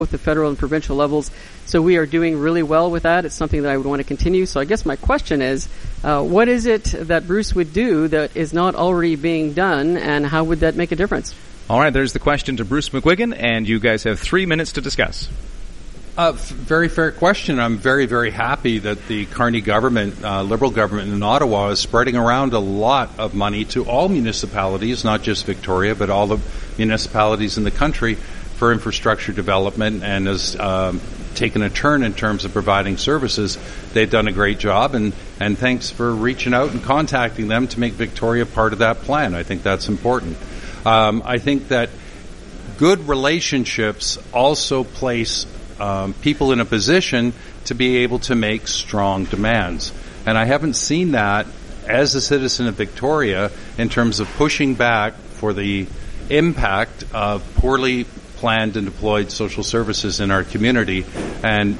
the federal and provincial levels. So we are doing really well with that. It's something that I would want to continue. So I guess my question is, what is it that Bruce would do that is not already being done, and how would that make a difference? All right, there's the question to Bruce McGuigan, and you guys have 3 minutes to discuss. Very fair question. I'm very, very happy that the Carney government, Liberal government in Ottawa, is spreading around a lot of money to all municipalities, not just Victoria, but all the municipalities in the country for infrastructure development, and has taken a turn in terms of providing services. They've done a great job, and thanks for reaching out and contacting them to make Victoria part of that plan. I think that's important. I think that good relationships also place people in a position to be able to make strong demands. And I haven't seen that as a citizen of Victoria in terms of pushing back for the impact of poorly planned and deployed social services in our community, and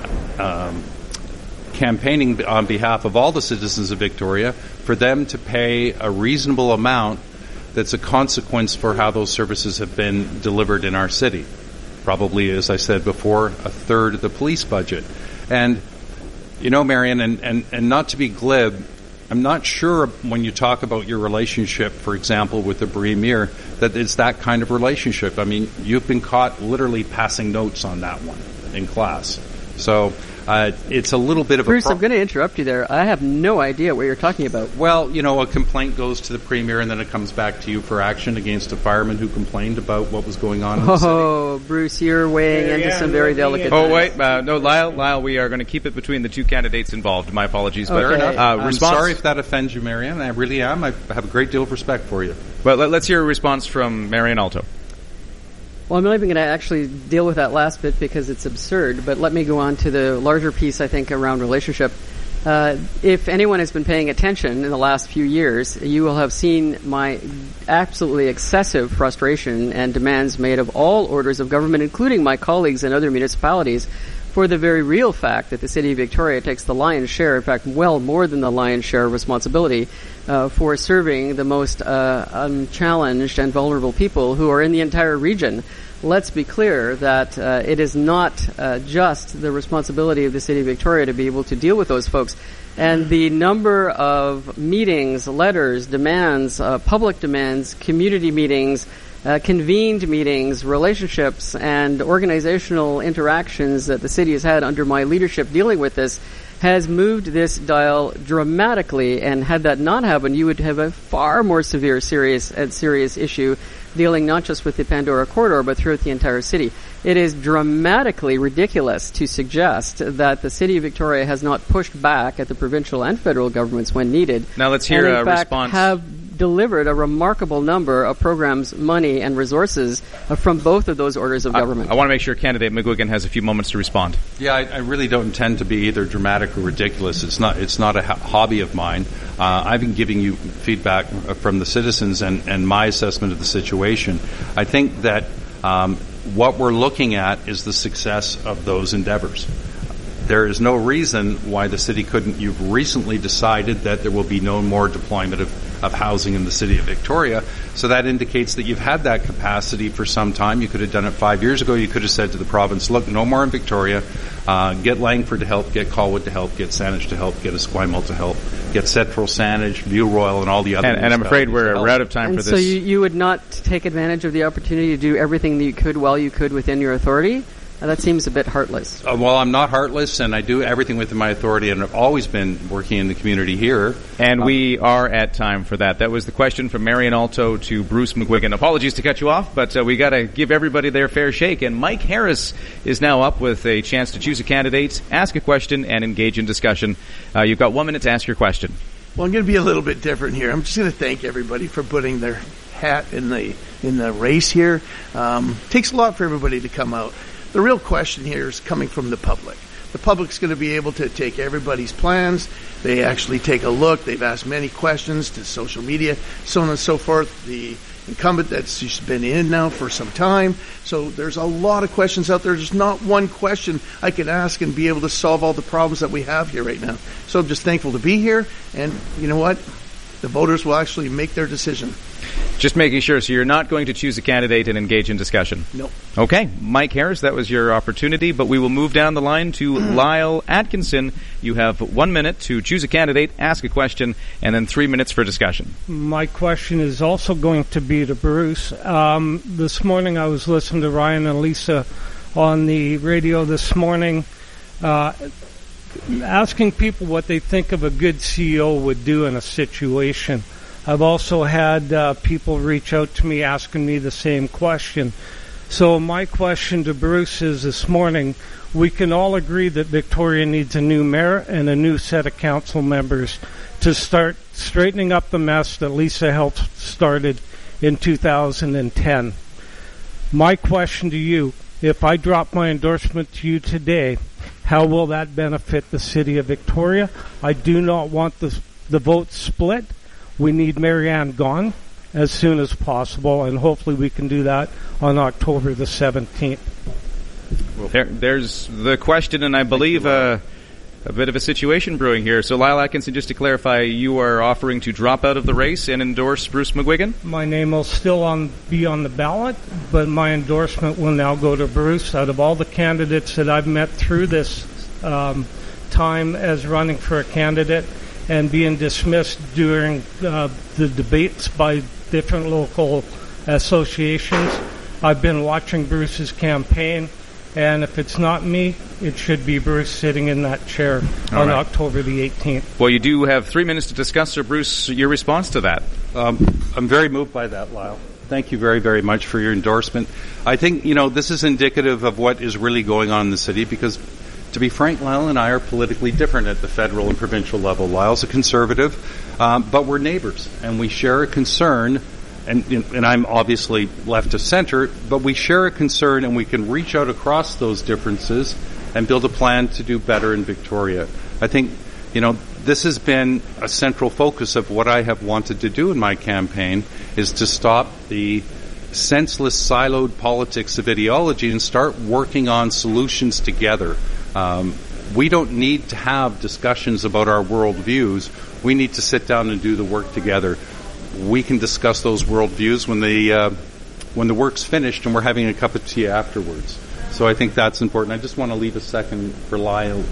campaigning on behalf of all the citizens of Victoria for them to pay a reasonable amount that's a consequence for how those services have been delivered in our city. Probably, as I said before, a third of the police budget. And, you know, Marion, and not to be glib, I'm not sure when you talk about your relationship, for example, with the Premier, that it's that kind of relationship. I mean, you've been caught literally passing notes on that one in class. So it's a little bit of Bruce, I'm going to interrupt you there. I have no idea what you're talking about. Well, you know, a complaint goes to the Premier and then it comes back to you for action against a fireman who complained about what was going on in the city. Oh, Bruce, you're weighing into some very delicate Oh, wait. No, Lyle, we are going to keep it between the two candidates involved. My apologies. Okay. But, I'm sorry if that offends you, Marianne. I really am. I have a great deal of respect for you. But let's hear a response from Marianne Alto. Well, I'm not even going to actually deal with that last bit because it's absurd, but let me go on to the larger piece, I think, around relationship. If anyone has been paying attention in the last few years, you will have seen my absolutely excessive frustration and demands made of all orders of government, including my colleagues in other municipalities, for the very real fact that the City of Victoria takes the lion's share, in fact, well more than the lion's share of responsibility for serving the most unchallenged and vulnerable people who are in the entire region. Let's be clear that it is not just the responsibility of the City of Victoria to be able to deal with those folks. And the number of meetings, letters, demands, public demands, community meetings, convened meetings, relationships, and organizational interactions that the city has had under my leadership dealing with this has moved this dial dramatically. And had that not happened, you would have a far more serious issue dealing not just with the Pandora Corridor, but throughout the entire city. It is dramatically ridiculous to suggest that the City of Victoria has not pushed back at the provincial and federal governments when needed. Now let's hear a response. Have delivered a remarkable number of programs, money, and resources from both of those orders of government. I want to make sure candidate McGuigan has a few moments to respond. Yeah, I really don't intend to be either dramatic or ridiculous. It's not a hobby of mine. I've been giving you feedback from the citizens and my assessment of the situation. I think that what we're looking at is the success of those endeavors. There is no reason why the city couldn't. You've recently decided that there will be no more deployment of housing in the City of Victoria. So that indicates that you've had that capacity for some time. You could have done it 5 years ago. You could have said to the province, look, no more in Victoria. Get Langford to help, get Colwood to help, get Saanich to help, get Esquimalt to help, get Central Saanich, View Royal, and all the other And I'm afraid we're out of time for this. So you would not take advantage of the opportunity to do everything that you could while you could within your authority? That seems a bit heartless. Well, I'm not heartless, and I do everything within my authority, and I've always been working in the community here. And we are at time for that. That was the question from Marianne Alto to Bruce McGuigan. Apologies to cut you off, but we got to give everybody their fair shake. And Mike Harris is now up with a chance to choose a candidate, ask a question, and engage in discussion. You've got 1 minute to ask your question. Well, I'm going to be a little bit different here. I'm just going to thank everybody for putting their hat in the race here. Takes a lot for everybody to come out. The real question here is coming from the public. The public's going to be able to take everybody's plans. They actually take a look. They've asked many questions to social media, so on and so forth. The incumbent that's been in now for some time. So there's a lot of questions out there. There's not one question I can ask and be able to solve all the problems that we have here right now. So I'm just thankful to be here. And you know what? The voters will actually make their decision. Just making sure. So you're not going to choose a candidate and engage in discussion? Nope. Okay. Mike Harris, that was your opportunity, but we will move down the line to Lyle Atkinson. You have 1 minute to choose a candidate, ask a question, and then 3 minutes for discussion. My question is also going to be to Bruce. This morning I was listening to Ryan and Lisa on the radio this morning, asking people what they think of a good CEO would do in a situation. I've also had people reach out to me asking me the same question. So my question to Bruce is this morning, we can all agree that Victoria needs a new mayor and a new set of council members to start straightening up the mess that Lisa helped started in 2010. My question to you, if I drop my endorsement to you today, how will that benefit the city of Victoria? I do not want the vote split. We need Marianne gone as soon as possible, and hopefully we can do that on October the 17th. Well, there's the question, and I believe a bit of a situation brewing here. So, Lyle Atkinson, just to clarify, you are offering to drop out of the race and endorse Bruce McGuigan? My name will still be on the ballot, but my endorsement will now go to Bruce. Out of all the candidates that I've met through this time as running for a candidate and being dismissed during the debates by different local associations, I've been watching Bruce's campaign, and if it's not me, it should be Bruce sitting in that chair on October the 18th. Well, you do have 3 minutes to discuss, so Bruce, your response to that. I'm very moved by that, Lyle. Thank you very, very much for your endorsement. I think, this is indicative of what is really going on in the city because, to be frank, Lyle and I are politically different at the federal and provincial level. Lyle's a conservative, but we're neighbors, and we share a concern, and I'm obviously left of center, but we share a concern, and we can reach out across those differences and build a plan to do better in Victoria. I think, this has been a central focus of what I have wanted to do in my campaign, is to stop the senseless, siloed politics of ideology and start working on solutions together. We don't need to have discussions about our worldviews. We need to sit down and do the work together. We can discuss those worldviews when the work's finished and we're having a cup of tea afterwards. So I think that's important. I just want to leave a second for Lyle.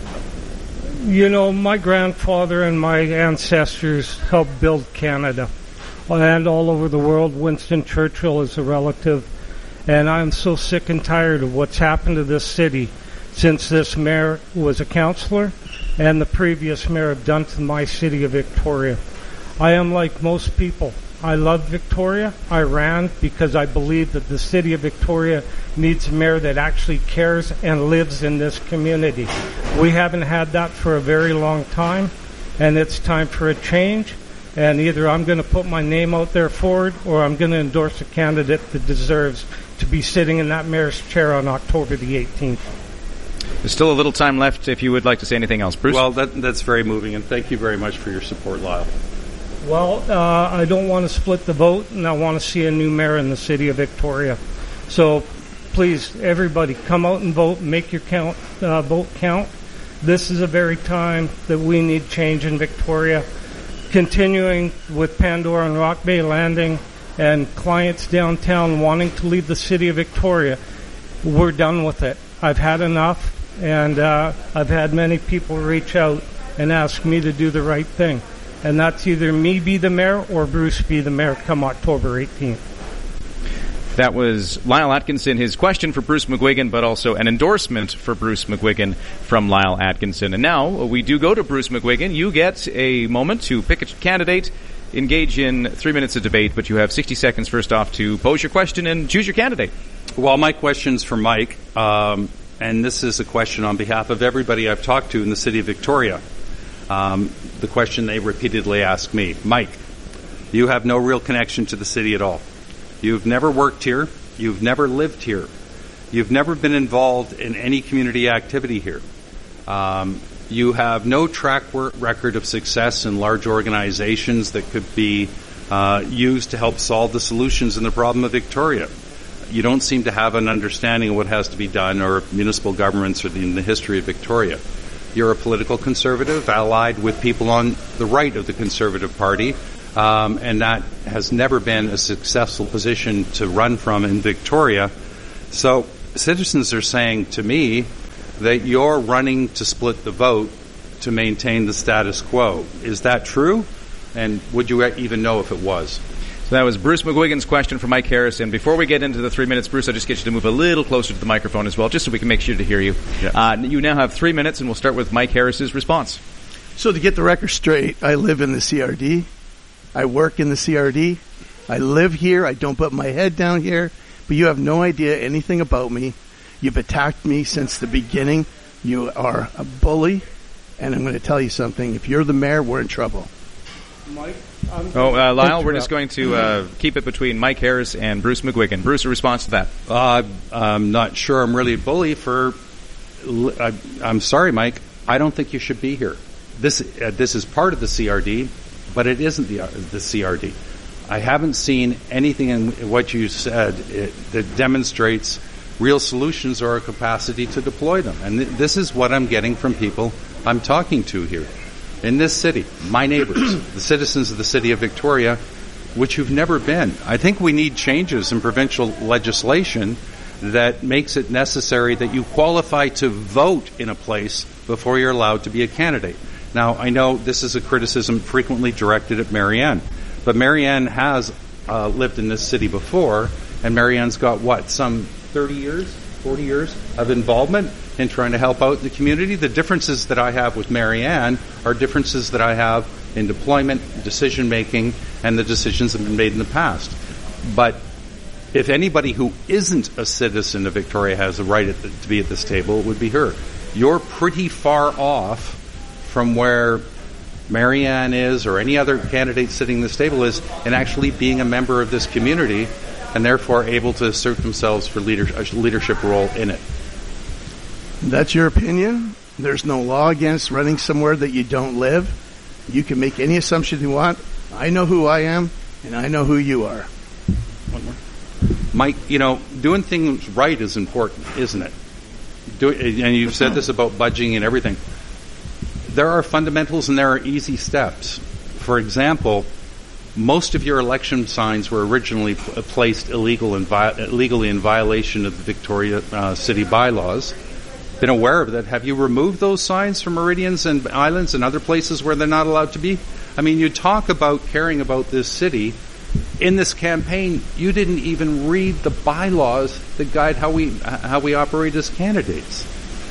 My grandfather and my ancestors helped build Canada and all over the world. Winston Churchill is a relative, and I'm so sick and tired of what's happened to this city since this mayor was a councillor and the previous mayor have done to my city of Victoria. I am like most people. I love Victoria. I ran because I believe that the city of Victoria needs a mayor that actually cares and lives in this community. We haven't had that for a very long time, and it's time for a change. And either I'm going to put my name out there forward or I'm going to endorse a candidate that deserves to be sitting in that mayor's chair on October the 18th. There's still a little time left if you would like to say anything else. Bruce? Well, that's very moving, and thank you very much for your support, Lyle. Well, I don't want to split the vote, and I want to see a new mayor in the city of Victoria. So please, everybody, come out and vote. Make your vote count. This is a very time that we need change in Victoria. Continuing with Pandora and Rock Bay Landing and clients downtown wanting to leave the city of Victoria, we're done with it. I've had enough, and I've had many people reach out and ask me to do the right thing. And that's either me be the mayor or Bruce be the mayor come October 18th. That was Lyle Atkinson, his question for Bruce McGuigan, but also an endorsement for Bruce McGuigan from Lyle Atkinson. And now we do go to Bruce McGuigan. You get a moment to pick a candidate, engage in 3 minutes of debate, but you have 60 seconds first off to pose your question and choose your candidate. Well, my question's for Mike, and this is a question on behalf of everybody I've talked to in the city of Victoria. The question they repeatedly ask me, Mike, you have no real connection to the city at all. You've never worked here. You've never lived here. You've never been involved in any community activity here. You have no track record of success in large organizations that could be used to help solve the solutions in the problem of Victoria. You don't seem to have an understanding of what has to be done or municipal governments or in the history of Victoria. You're a political conservative allied with people on the right of the Conservative Party and that has never been a successful position to run from in Victoria. So citizens are saying to me that you're running to split the vote to maintain the status quo. Is that true? And would you even know if it was? So that was Bruce McGuigan's question for Mike Harris. And before we get into the 3 minutes, Bruce, I'll just get you to move a little closer to the microphone as well, just so we can make sure to hear you. Yes. You now have 3 minutes, and we'll start with Mike Harris's response. So to get the record straight, I live in the CRD. I work in the CRD. I live here. I don't put my head down here. But you have no idea anything about me. You've attacked me since the beginning. You are a bully. And I'm going to tell you something. If you're the mayor, we're in trouble. Mike? Lyle, we're just going to keep it between Mike Harris and Bruce McGuigan. Bruce, a response to that? I'm not sure I'm really a bully for... I'm sorry, Mike. I don't think you should be here. This is part of the CRD, but it isn't the CRD. I haven't seen anything in what you said that demonstrates real solutions or a capacity to deploy them. And this is what I'm getting from people I'm talking to here. In this city, my neighbors, the citizens of the city of Victoria, which you've never been. I think we need changes in provincial legislation that makes it necessary that you qualify to vote in a place before you're allowed to be a candidate. Now, I know this is a criticism frequently directed at Marianne, but Marianne has lived in this city before, and Marianne's got, some 30 years, 40 years of involvement in trying to help out the community. The differences that I have with Marianne are differences that I have in deployment, decision-making, and the decisions that have been made in the past. But if anybody who isn't a citizen of Victoria has a right to be at this table, it would be her. You're pretty far off from where Marianne is or any other candidate sitting at this table is in actually being a member of this community and therefore able to assert themselves for a leadership role in it. That's your opinion. There's no law against running somewhere that you don't live. You can make any assumption you want. I know who I am, and I know who you are. One more. Mike, doing things right is important, isn't it? And you've said this about budgeting and everything. There are fundamentals and there are easy steps. For example, most of your election signs were originally placed illegally in violation of the Victoria City bylaws. Been aware of that. Have you removed those signs from meridians and islands and other places where they're not allowed to be? I mean, you talk about caring about this city. In this campaign, you didn't even read the bylaws that guide how we operate as candidates.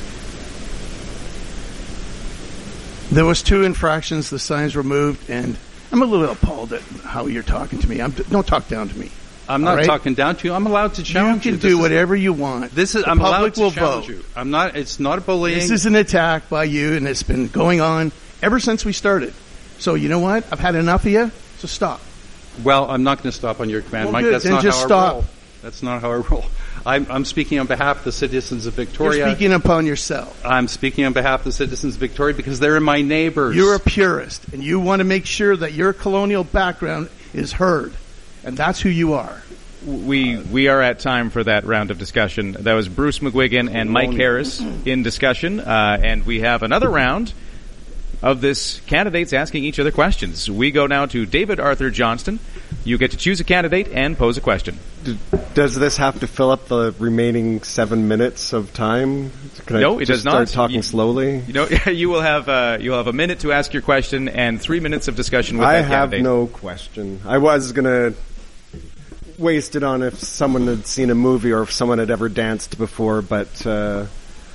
There was 2 infractions. The signs were removed, and I'm a little appalled at how you're talking to me. Don't talk down to me. I'm not talking down to you. I'm allowed to challenge you. You can do whatever you want. I'm allowed to challenge you. I'm not. It's not bullying. This is an attack by you, and it's been going on ever since we started. So you know what? I've had enough of you. So stop. Well, I'm not going to stop on your command, Mike. Good. That's then not just how stop. I roll. That's not how I roll. I'm speaking on behalf of the citizens of Victoria. You're speaking upon yourself. I'm speaking on behalf of the citizens of Victoria because they're my neighbors. You're a purist, and you want to make sure that your colonial background is heard, and that's who you are. We are at time for that round of discussion. That was Bruce McGuigan and Mike Harris in discussion, and we have another round of this candidates asking each other questions. We go now to David Arthur Johnston. You get to choose a candidate and pose a question. Does this have to fill up the remaining 7 minutes of time? No, it does not. Start talking slowly. You will have you'll have a minute to ask your question and 3 minutes of discussion with that candidate. I have no question. I was gonna waste it on if someone had seen a movie or if someone had ever danced before, but I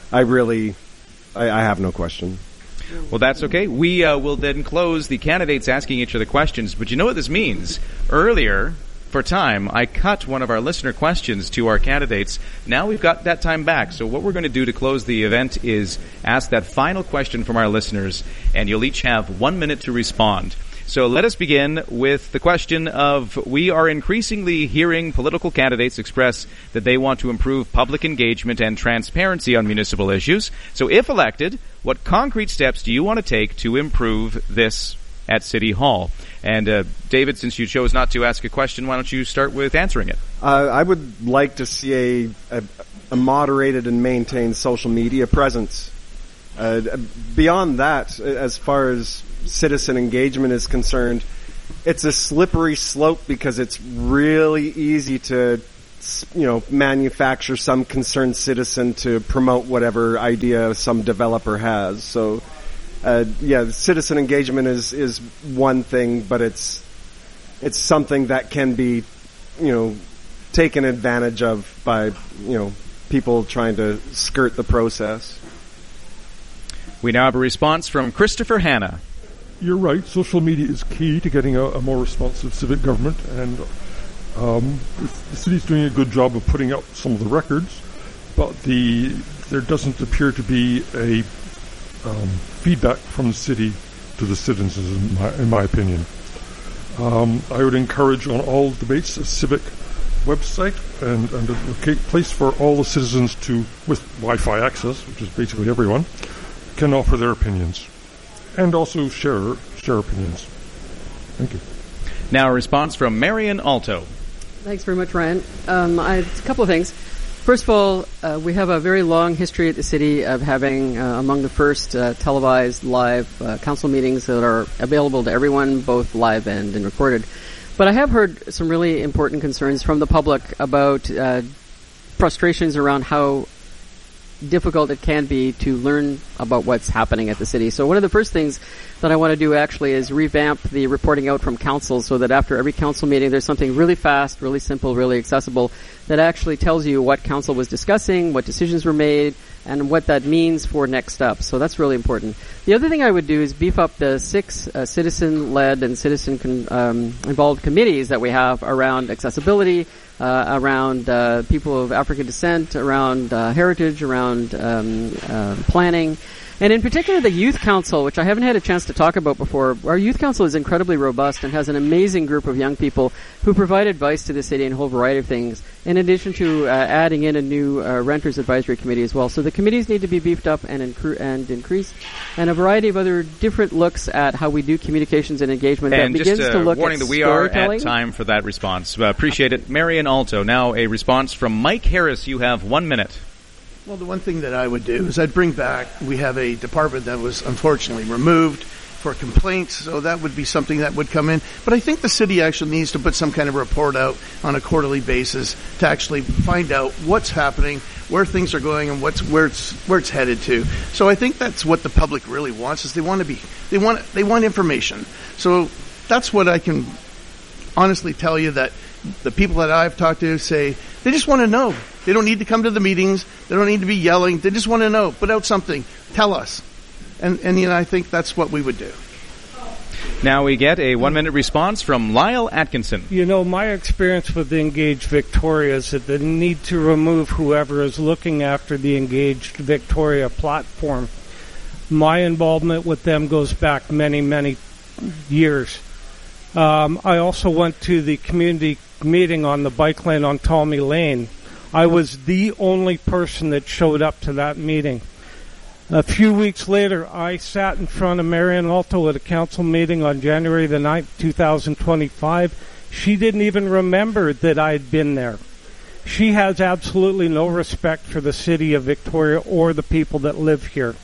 have no question. Well, that's okay. We will then close the candidates asking each other questions. But you know what this means? Earlier, for time, I cut one of our listener questions to our candidates. Now we've got that time back. So what we're going to do to close the event is ask that final question from our listeners, and you'll each have 1 minute to respond. So let us begin with the question of, we are increasingly hearing political candidates express that they want to improve public engagement and transparency on municipal issues. So if elected, what concrete steps do you want to take to improve this at City Hall? And David, since you chose not to ask a question, why don't you start with answering it? I would like to see a moderated and maintained social media presence. Beyond that, as far as citizen engagement is concerned, it's a slippery slope because it's really easy to, manufacture some concerned citizen to promote whatever idea some developer has. So, citizen engagement is one thing, but it's something that can be, taken advantage of by, people trying to skirt the process. We now have a response from Christopher Hanna. You're right. Social media is key to getting a more responsive civic government, and the city's doing a good job of putting out some of the records, but there doesn't appear to be a feedback from the city to the citizens, in my opinion. I would encourage on all debates a civic website and a place for all the citizens to, with Wi-Fi access, which is basically everyone, can offer their opinions and also share opinions. Thank you. Now a response from Marion Alto. Thanks very much, Ryan. A couple of things. First of all, we have a very long history at the city of having among the first televised live council meetings that are available to everyone, both live and recorded. But I have heard some really important concerns from the public about frustrations around how difficult it can be to learn about what's happening at the city. So one of the first things that I want to do actually is revamp the reporting out from council so that after every council meeting there's something really fast, really simple, really accessible that actually tells you what council was discussing, what decisions were made, and what that means for next steps. So that's really important. The other thing I would do is beef up the 6 citizen-led and citizen-involved committees that we have around accessibility, around people of African descent, around heritage, around planning. And in particular, the Youth Council, which I haven't had a chance to talk about before. Our Youth Council is incredibly robust and has an amazing group of young people who provide advice to the city in a whole variety of things, in addition to adding in a new Renters Advisory Committee as well. So the committees need to be beefed up and increased, and a variety of other different looks at how we do communications and engagement and that begins to look warning at that we are at time for that response. Appreciate it. Marion Alto, now a response from Mike Harris. You have 1 minute. Well, the one thing that I would do is I'd bring back, we have a department that was unfortunately removed for complaints, so that would be something that would come in. But I think the city actually needs to put some kind of report out on a quarterly basis to actually find out what's happening, where things are going, and where it's headed to. So I think that's what the public really wants, is they want information. So that's what I can honestly tell you, that the people that I've talked to say they just want to know. They don't need to come to the meetings. They don't need to be yelling. They just want to know. Put out something. Tell us. And I think that's what we would do. Now we get a 1 minute response from Lyle Atkinson. My experience with Engaged Victoria is that they need to remove whoever is looking after the Engaged Victoria platform. My involvement with them goes back many, many years. I also went to the community meeting on the bike lane on Tommy Lane. I was the only person that showed up to that meeting. A few weeks later, I sat in front of Marion Alto at a council meeting on January the 9th, 2025. She didn't even remember that I had been there. She has absolutely no respect for the city of Victoria or the people that live here.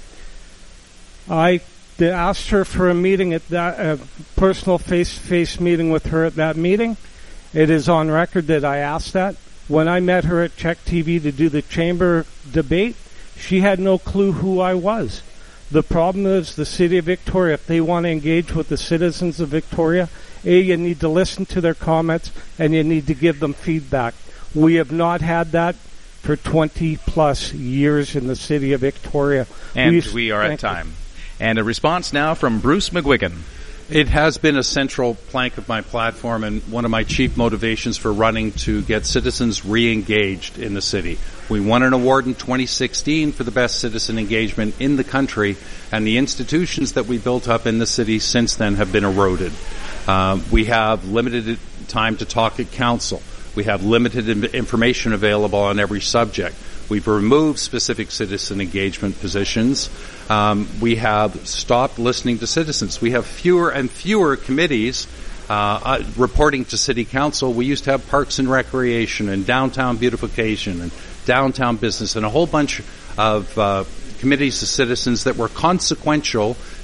I asked her for a meeting at that, a personal face-to-face meeting with her at that meeting. It is on record that I asked that. When I met her at Czech TV to do the chamber debate, she had no clue who I was. The problem is the city of Victoria, if they want to engage with the citizens of Victoria, you need to listen to their comments and you need to give them feedback. We have not had that for 20 plus years in the city of Victoria. And we are at time. And a response now from Bruce McGuigan. It has been a central plank of my platform and one of my chief motivations for running to get citizens re-engaged in the city. We won an award in 2016 for the best citizen engagement in the country, and the institutions that we built up in the city since then have been eroded. We have limited time to talk at council. We have limited information available on every subject. We've removed specific citizen engagement positions. We have stopped listening to citizens. We have fewer and fewer committees reporting to City Council. We used to have Parks and Recreation and Downtown Beautification and Downtown Business and a whole bunch of committees of citizens that were consequential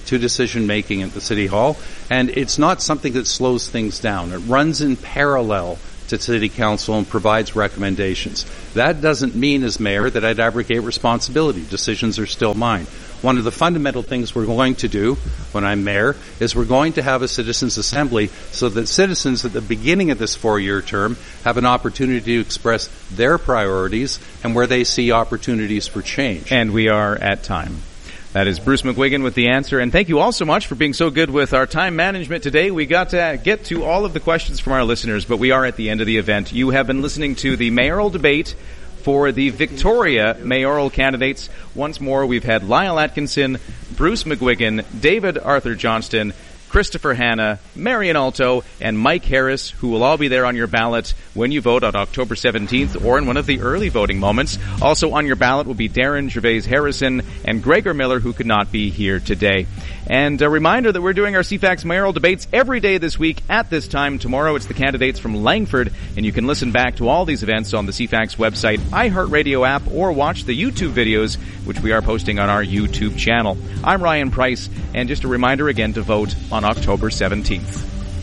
to decision-making at the City Hall, and it's not something that slows things down. It runs in parallel to City Council and provides recommendations. That doesn't mean, as Mayor, that I'd abrogate responsibility. Decisions are still mine. One of the fundamental things we're going to do when I'm Mayor is we're going to have a Citizens' Assembly so that citizens at the beginning of this 4-year term have an opportunity to express their priorities and where they see opportunities for change. And we are at time. That is Bruce McGuigan with the answer. And thank you all so much for being so good with our time management today. We got to get to all of the questions from our listeners, but we are at the end of the event. You have been listening to the mayoral debate for the Victoria mayoral candidates. Once more, we've had Lyle Atkinson, Bruce McGuigan, David Arthur Johnston, Christopher Hanna, Marion Alto, and Mike Harris, who will all be there on your ballot when you vote on October 17th or in one of the early voting moments. Also on your ballot will be Darren Gervais Harrison and Gregor Miller, who could not be here today. And a reminder that we're doing our CFAX mayoral debates every day this week at this time. Tomorrow it's the candidates from Langford, and you can listen back to all these events on the CFAX website, iHeartRadio app, or watch the YouTube videos, which we are posting on our YouTube channel. I'm Ryan Price, and just a reminder again to vote on October 17th.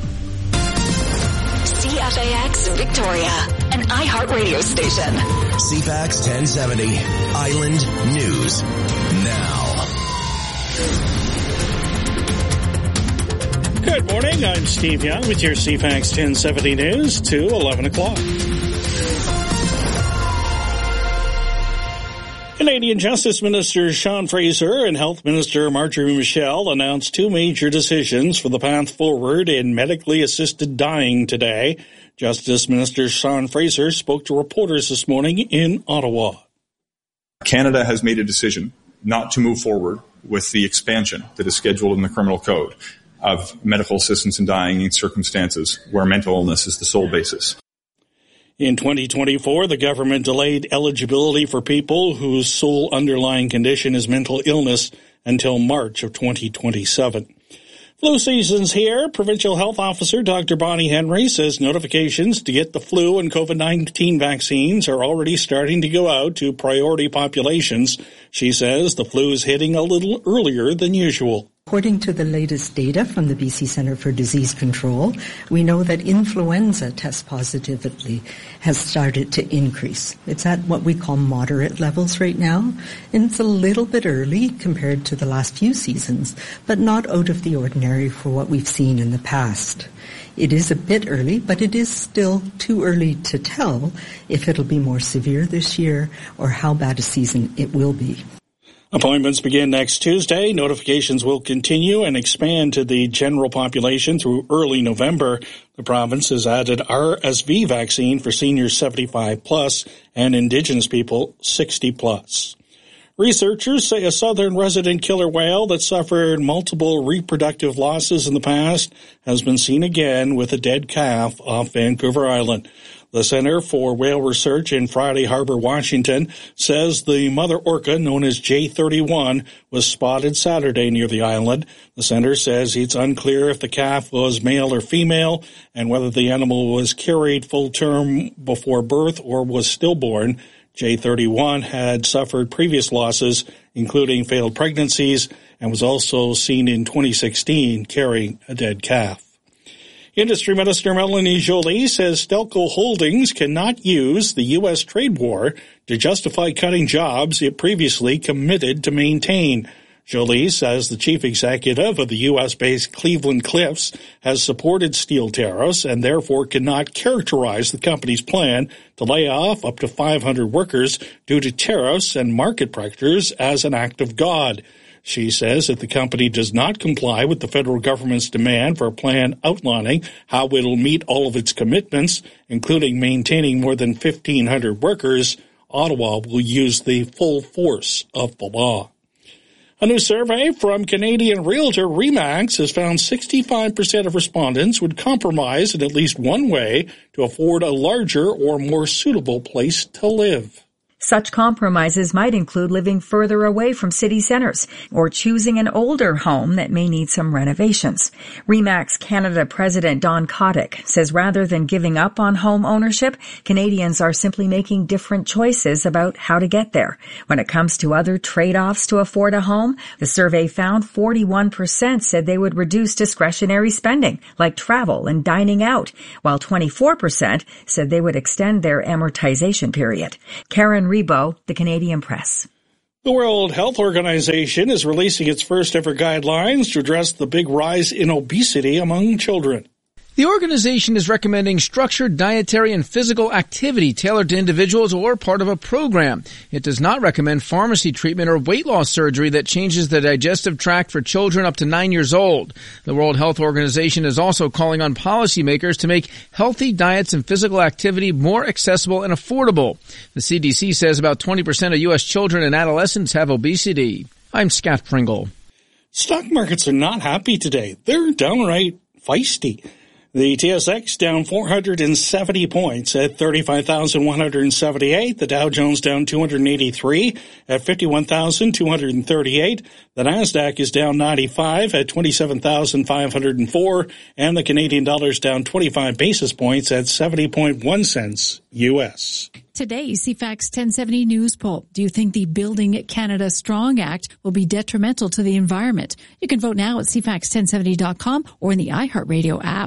CFAX Victoria, an iHeartRadio station. CFAX 1070, Island News Now. Good morning, I'm Steve Young with your CFAX 1070 News to 11 o'clock. Canadian Justice Minister Sean Fraser and Health Minister Marjorie Michel announced two major decisions for the path forward in medically assisted dying today. Justice Minister Sean Fraser spoke to reporters this morning in Ottawa. Canada has made a decision not to move forward with the expansion that is scheduled in the Criminal Code of medical assistance in dying in circumstances where mental illness is the sole basis. In 2024, the government delayed eligibility for people whose sole underlying condition is mental illness until March of 2027. Flu season's here. Provincial Health Officer Dr. Bonnie Henry says notifications to get the flu and COVID-19 vaccines are already starting to go out to priority populations. She says the flu is hitting a little earlier than usual. According to the latest data from the BC Centre for Disease Control, we know that influenza test positivity has started to increase. It's at what we call moderate levels right now, and it's a little bit early compared to the last few seasons, but not out of the ordinary for what we've seen in the past. It is a bit early, but it is still too early to tell if it'll be more severe this year or how bad a season it will be. Appointments begin next Tuesday. Notifications will continue and expand to the general population through early November. The province has added RSV vaccine for seniors 75 plus and Indigenous people 60 plus. Researchers say a southern resident killer whale that suffered multiple reproductive losses in the past has been seen again with a dead calf off Vancouver Island. The Center for Whale Research in Friday Harbor, Washington, says the mother orca, known as J31, was spotted Saturday near the island. The center says it's unclear if the calf was male or female and whether the animal was carried full term before birth or was stillborn. J31 had suffered previous losses, including failed pregnancies, and was also seen in 2016 carrying a dead calf. Industry Minister Melanie Joly says Stelco Holdings cannot use the U.S. trade war to justify cutting jobs it previously committed to maintain. Joly says the chief executive of the U.S.-based Cleveland Cliffs has supported steel tariffs and therefore cannot characterize the company's plan to lay off up to 500 workers due to tariffs and market pressures as an act of God. She says if the company does not comply with the federal government's demand for a plan outlining how it will meet all of its commitments, including maintaining more than 1,500 workers, Ottawa will use the full force of the law. A new survey from Canadian realtor RE/MAX has found 65% of respondents would compromise in at least one way to afford a larger or more suitable place to live. Such compromises might include living further away from city centers or choosing an older home that may need some renovations. RE/MAX Canada President Don Kotick says rather than giving up on home ownership, Canadians are simply making different choices about how to get there. When it comes to other trade-offs to afford a home, the survey found 41% said they would reduce discretionary spending, like travel and dining out, while 24% said they would extend their amortization period. Karen Rebo, The Canadian Press. The World Health Organization is releasing its first ever guidelines to address the big rise in obesity among children. The organization is recommending structured dietary and physical activity tailored to individuals or part of a program. It does not recommend pharmacy treatment or weight loss surgery that changes the digestive tract for children up to 9 years old. The World Health Organization is also calling on policymakers to make healthy diets and physical activity more accessible and affordable. The CDC says about 20% of U.S. children and adolescents have obesity. I'm Scott Pringle. Stock markets are not happy today. They're downright feisty. The TSX down 470 points at 35,178. The Dow Jones down 283 at 51,238. The Nasdaq is down 95 at 27,504. And the Canadian dollar's down 25 basis points at 70.1 cents U.S. Today's CFAX 1070 News Poll. Do you think the Building Canada Strong Act will be detrimental to the environment? You can vote now at cfax1070.com or in the iHeartRadio app.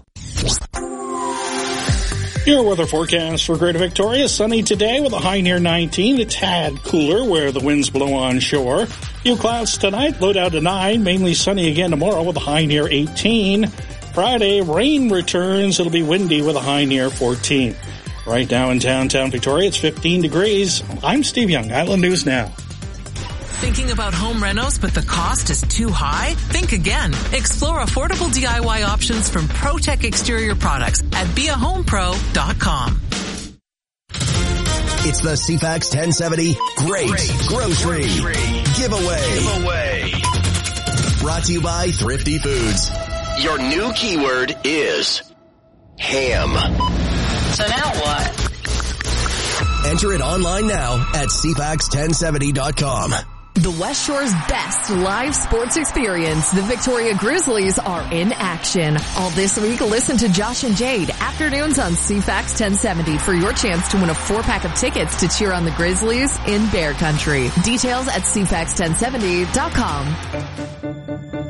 Your weather forecast for Greater Victoria. Sunny today with a high near 19. A tad cooler where the winds blow on shore. Few clouds tonight, low down to 9. Mainly sunny again tomorrow with a high near 18. Friday, rain returns. It'll be windy with a high near 14. Right now in downtown Victoria, it's 15 degrees. I'm Steve Young, Island News Now. Thinking about home renos, but the cost is too high? Think again. Explore affordable DIY options from ProTech Exterior Products at beahomepro.com. It's the CFAX 1070 Great Grocery Giveaway. Brought to you by Thrifty Foods. Your new keyword is ham. So now what? Enter it online now at cfax1070.com. The West Shore's best live sports experience. The Victoria Grizzlies are in action. All this week, listen to Josh and Jade afternoons on CFAX 1070 for your chance to win a 4-pack of tickets to cheer on the Grizzlies in Bear Country. Details at cfax1070.com.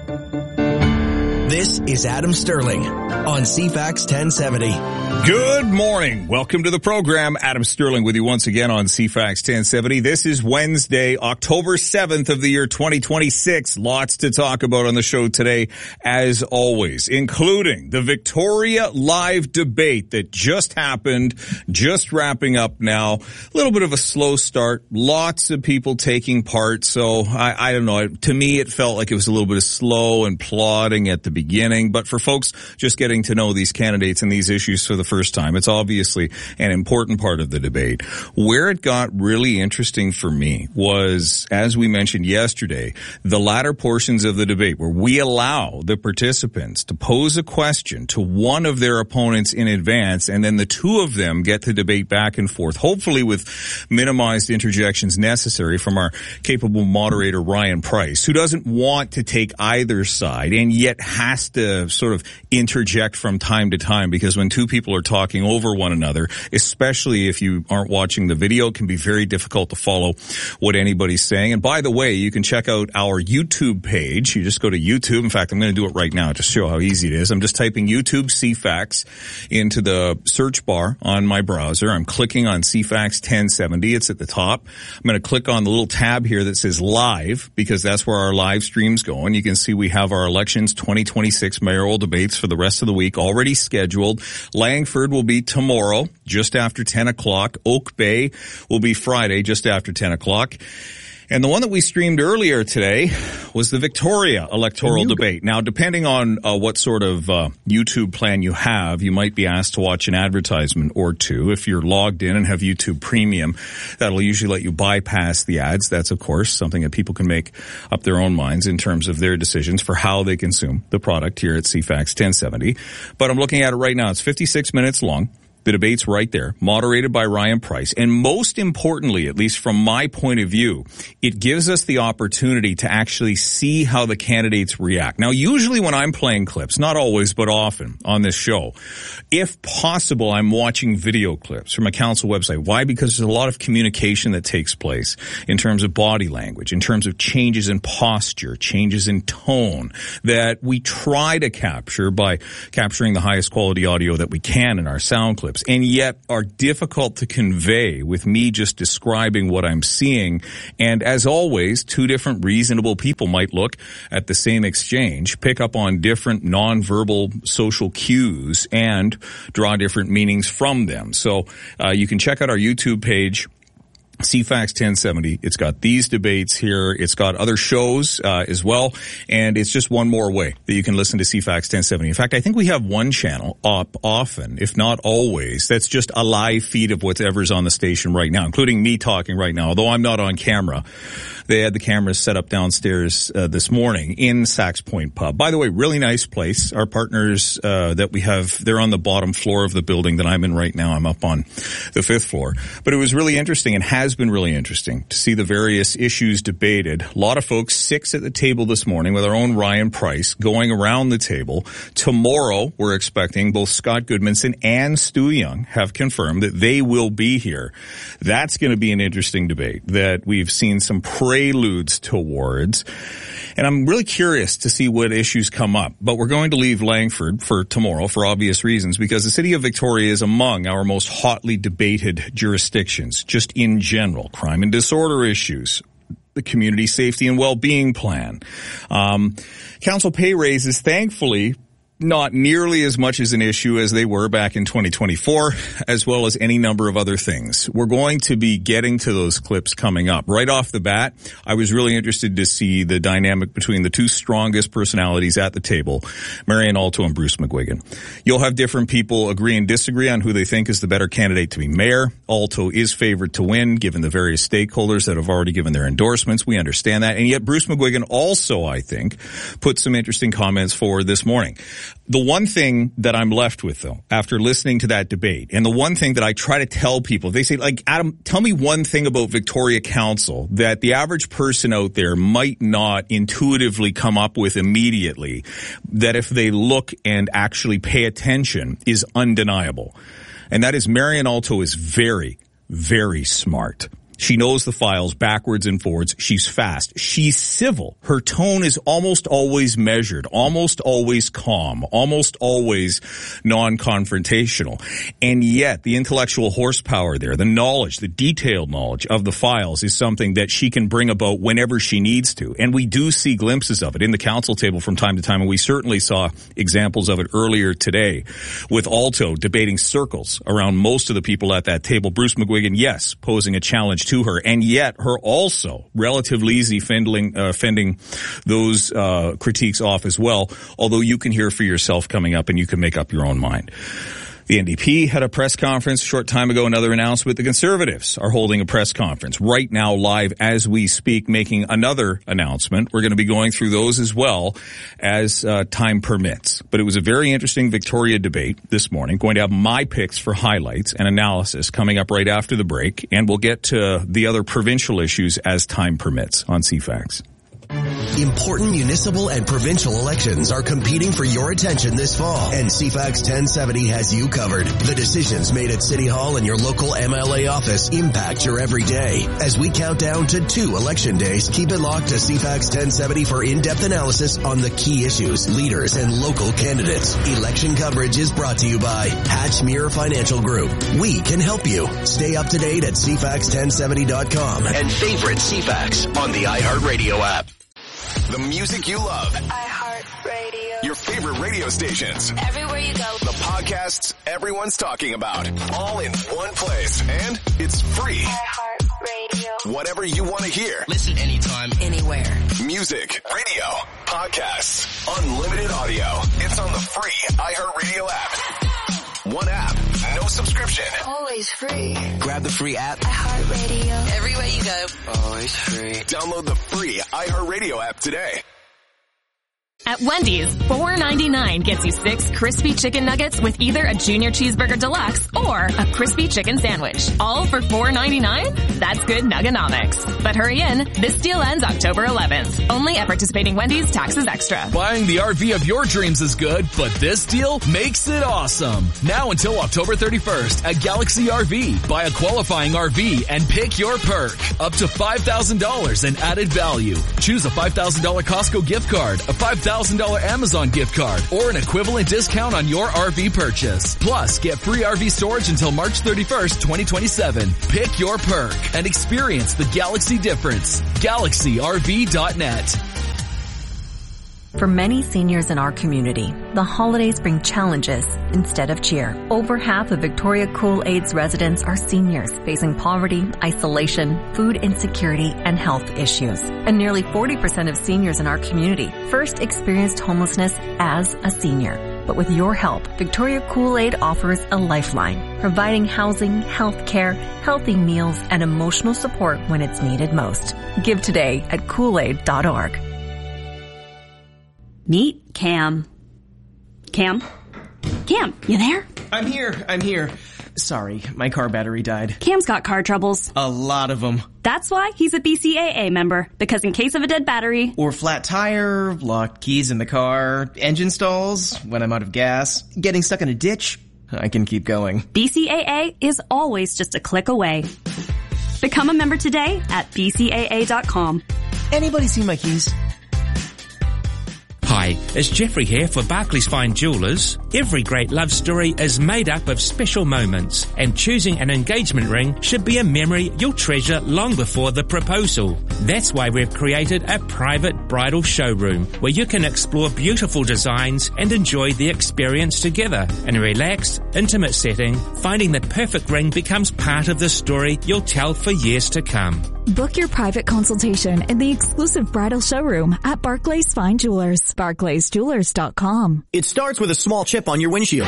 This is Adam Sterling on CFAX 1070. Good morning. Welcome to the program. Adam Sterling with you once again on CFAX 1070. This is Wednesday, October 7th of the year 2026. Lots to talk about on the show today, as always, including the Victoria Live debate that just happened, just wrapping up now. A little bit of a slow start. Lots of people taking part. So I don't know. To me, it felt like it was a little bit of slow and plodding at the beginning. But for folks just getting to know these candidates and these issues for the first time, it's obviously an important part of the debate. Where it got really interesting for me was, as we mentioned yesterday, the latter portions of the debate where we allow the participants to pose a question to one of their opponents in advance, and then the two of them get to debate back and forth, hopefully with minimized interjections necessary from our capable moderator, Ryan Price, who doesn't want to take either side and yet has to sort of interject from time to time, because when two people are talking over one another, especially if you aren't watching the video, it can be very difficult to follow what anybody's saying. And by the way, you can check out our YouTube page. You just go to YouTube. In fact, I'm going to do it right now to show how easy it is. I'm just typing YouTube CFAX into the search bar on my browser. I'm clicking on CFAX 1070. It's at the top. I'm going to click on the little tab here that says live, because that's where our live stream's going. You can see we have our elections 2026 mayoral debates for the rest of the week already scheduled. Langford will be tomorrow, just after 10 o'clock. Oak Bay will be Friday, just after 10 o'clock. And the one that we streamed earlier today was the Victoria electoral debate. Now, depending on what sort of YouTube plan you have, you might be asked to watch an advertisement or two. If you're logged in and have YouTube Premium, that'll usually let you bypass the ads. That's, of course, something that people can make up their own minds in terms of their decisions for how they consume the product here at CFAX 1070. But I'm looking at it right now. It's 56 minutes long. The debate's right there, moderated by Ryan Price. And most importantly, at least from my point of view, it gives us the opportunity to actually see how the candidates react. Now, usually when I'm playing clips, not always, but often on this show, if possible, I'm watching video clips from a council website. Why? Because there's a lot of communication that takes place in terms of body language, in terms of changes in posture, changes in tone that we try to capture by capturing the highest quality audio that we can in our sound clips, and yet are difficult to convey with me just describing what I'm seeing. And as always, two different reasonable people might look at the same exchange, pick up on different nonverbal social cues, and draw different meanings from them. So you can check out our YouTube page, CFAX 1070. It's got these debates here. It's got other shows as well. And it's just one more way that you can listen to CFAX 1070. In fact, I think we have one channel up often, if not always, that's just a live feed of whatever's on the station right now, including me talking right now, although I'm not on camera. They had the cameras set up downstairs this morning in Sax Point Pub. By the way, really nice place. Our partners that we have, they're on the bottom floor of the building that I'm in right now. I'm up on the 5th floor. But it was really interesting and has been really interesting to see the various issues debated. A lot of folks, 6 at the table this morning with our own Ryan Price going around the table. Tomorrow, we're expecting both Scott Goodmanson and Stu Young have confirmed that they will be here. That's going to be an interesting debate that we've seen some preludes towards. And I'm really curious to see what issues come up. But we're going to leave Langford for tomorrow for obvious reasons, because the city of Victoria is among our most hotly debated jurisdictions, just in general. Crime and disorder issues, the community safety and well-being plan. Council pay raises, thankfully, not nearly as much as an issue as they were back in 2024, as well as any number of other things. We're going to be getting to those clips coming up. Right off the bat, I was really interested to see the dynamic between the two strongest personalities at the table, Marian Alto and Bruce McGuigan. You'll have different people agree and disagree on who they think is the better candidate to be mayor. Alto is favored to win, given the various stakeholders that have already given their endorsements. We understand that. And yet Bruce McGuigan also, I think, put some interesting comments forward this morning. The one thing that I'm left with, though, after listening to that debate, and the one thing that I try to tell people, they say, like, Adam, tell me one thing about Victoria Council that the average person out there might not intuitively come up with immediately, that if they look and actually pay attention is undeniable. And that is Marian Alto is very, very smart. She knows the files backwards and forwards. She's fast. She's civil. Her tone is almost always measured, almost always calm, almost always non-confrontational. And yet the intellectual horsepower there, the knowledge, the detailed knowledge of the files is something that she can bring about whenever she needs to. And we do see glimpses of it in the council table from time to time. And we certainly saw examples of it earlier today with Alto debating circles around most of the people at that table. Bruce McGuigan, yes, posing a challenge to her, and yet her also relatively easy fending those critiques off as well, although you can hear for yourself coming up and you can make up your own mind. The NDP had a press conference a short time ago, another announcement. The Conservatives are holding a press conference right now live as we speak, making another announcement. We're going to be going through those as well as time permits. But it was a very interesting Victoria debate this morning. Going to have my picks for highlights and analysis coming up right after the break. And we'll get to the other provincial issues as time permits on CFAX. Important municipal and provincial elections are competing for your attention this fall, and CFAX 1070 has you covered. The decisions made at City Hall and your local MLA office impact your everyday. As we count down to 2 election days, keep it locked to CFAX 1070 for in-depth analysis on the key issues, leaders, and local candidates. Election coverage is brought to you by Hatchmere Financial Group. We can help you. Stay up to date at CFAX1070.com. And favorite CFAX on the iHeartRadio app. The music you love. iHeartRadio. Your favorite radio stations. Everywhere you go. The podcasts everyone's talking about. All in one place. And it's free. iHeartRadio. Whatever you want to hear. Listen anytime, anywhere. Music, radio, podcasts, unlimited audio. It's on the free iHeartRadio app. One app, no subscription. Always free. Grab the free app. iHeartRadio. Everywhere you go. Always free. Download the free iHeartRadio app today. At Wendy's, $4.99 gets you 6 crispy chicken nuggets with either a Junior Cheeseburger Deluxe or a crispy chicken sandwich. All for $4.99? That's good nuggenomics. But hurry in, this deal ends October 11th. Only at participating Wendy's, taxes extra. Buying the RV of your dreams is good, but this deal makes it awesome. Now until October 31st at Galaxy RV. Buy a qualifying RV and pick your perk. Up to $5,000 in added value. Choose a $5,000 Costco gift card, a $5,000 Amazon gift card, or an equivalent discount on your RV purchase. Plus, get free RV storage until March 31st, 2027. Pick your perk and experience the Galaxy difference. GalaxyRV.net. For many seniors in our community, the holidays bring challenges instead of cheer. Over half of Victoria Kool-Aid's residents are seniors facing poverty, isolation, food insecurity, and health issues. And nearly 40% of seniors in our community first experienced homelessness as a senior. But with your help, Victoria Kool-Aid offers a lifeline, providing housing, health care, healthy meals, and emotional support when it's needed most. Give today at Kool-Aid.org. Meet Cam. Cam? Cam, you there? I'm here. Sorry, my car battery died. Cam's got car troubles. A lot of them. That's why he's a BCAA member, because in case of a dead battery... Or flat tire, locked keys in the car, engine stalls, when I'm out of gas, getting stuck in a ditch, I can keep going. BCAA is always just a click away. Become a member today at bcaa.com. Anybody see my keys? Hi, it's Jeffrey here for Barclays Fine Jewellers. Every great love story is made up of special moments, and choosing an engagement ring should be a memory you'll treasure long before the proposal. That's why we've created a private bridal showroom where you can explore beautiful designs and enjoy the experience together. In a relaxed, intimate setting, finding the perfect ring becomes part of the story you'll tell for years to come. Book your private consultation in the exclusive bridal showroom at Barclays Fine Jewelers. BarclaysJewelers.com. It starts with a small chip on your windshield.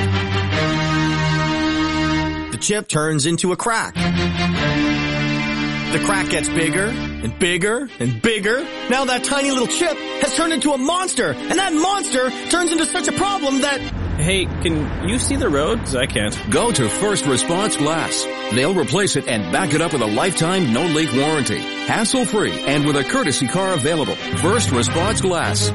The chip turns into a crack. The crack gets bigger and bigger and bigger. Now that tiny little chip has turned into a monster, and that monster turns into such a problem that... Hey, can you see the road? 'Cause I can't. Go to First Response Glass. They'll replace it and back it up with a lifetime no-leak warranty. Hassle-free and with a courtesy car available. First Response Glass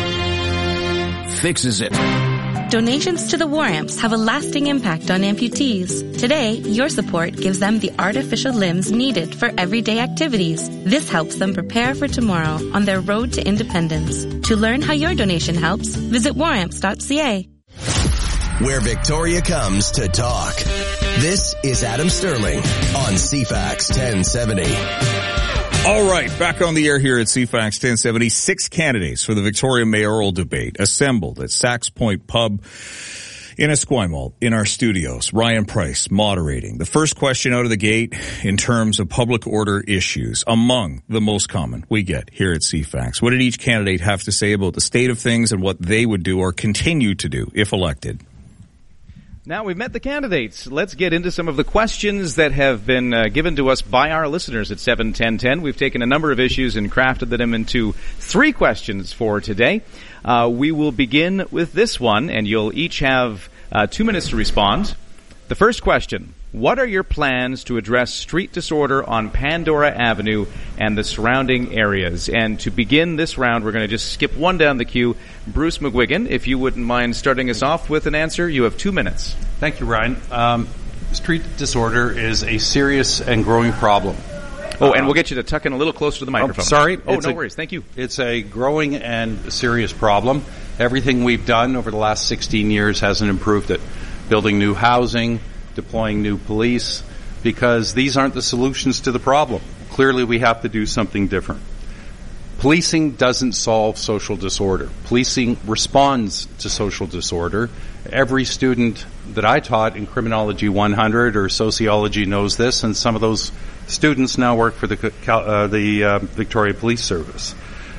fixes it. Donations to the War Amps have a lasting impact on amputees. Today, your support gives them the artificial limbs needed for everyday activities. This helps them prepare for tomorrow on their road to independence. To learn how your donation helps, visit waramps.ca. Where Victoria comes to talk. This is Adam Sterling on CFAX 1070. All right, back on the air here at CFAX 1070. 6 candidates for the Victoria mayoral debate assembled at Sax Point Pub in Esquimalt in our studios. Ryan Price moderating. The first question out of the gate in terms of public order issues, among the most common we get here at CFAX. What did each candidate have to say about the state of things and what they would do or continue to do if elected? Now we've met the candidates. Let's get into some of the questions that have been given to us by our listeners at 71010. We've taken a number of issues and crafted them into 3 questions for today. We will begin with this one, and you'll each have 2 minutes to respond. The first question: what are your plans to address street disorder on Pandora Avenue and the surrounding areas? And to begin this round, we're going to just skip one down the queue. Bruce McGuigan, if you wouldn't mind starting us off with an answer, you have 2 minutes. Thank you, Ryan. Street disorder is a serious and growing problem. Oh, and we'll get you to tuck in a little closer to the microphone. Sorry. Oh, no worries. Thank you. It's a growing and serious problem. Everything we've done over the last 16 years hasn't improved it. Building new housing, deploying new police, because these aren't the solutions to the problem. Clearly, we have to do something different. Policing doesn't solve social disorder. Policing responds to social disorder. Every student that I taught in Criminology 100 or Sociology knows this, and some of those students now work for the Victoria Police Service.